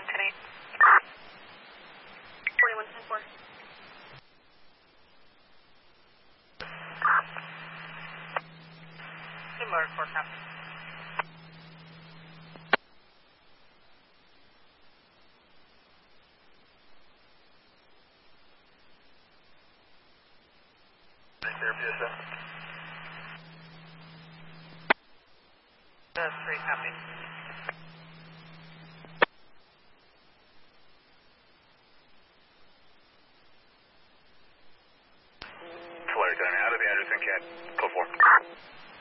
4110. 4110-4. Motor 4, copy. Clear PSM. 3, copy. Flare done out of the Anderson cat. Code 4.